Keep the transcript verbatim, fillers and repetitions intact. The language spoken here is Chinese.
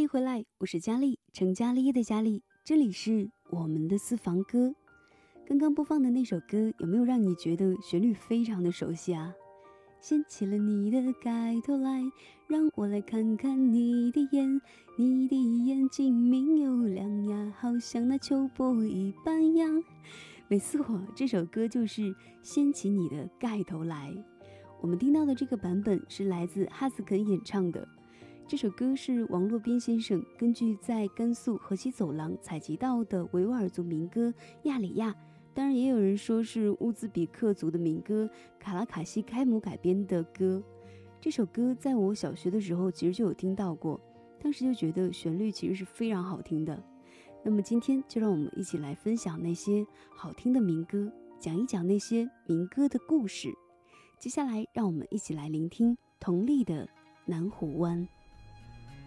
回来，我是佳丽，成佳丽的佳丽，这里是我们的私房歌。刚刚播放的那首歌，有没有让你觉得旋律非常的熟悉啊？掀起了你的盖头来，让我来看看你的眼，你的眼睛明又亮呀，好像那秋波一般样。每次我这首歌就是掀起你的盖头来。我们听到的这个版本是来自哈斯肯演唱的。这首歌是王洛宾先生根据在甘肃河西走廊采集到的维吾尔族民歌亚里亚，当然也有人说是乌兹别克族的民歌卡拉卡西开姆改编的歌。这首歌在我小学的时候其实就有听到过，当时就觉得旋律其实是非常好听的。那么今天就让我们一起来分享那些好听的民歌，讲一讲那些民歌的故事。接下来让我们一起来聆听佟丽的南湖湾。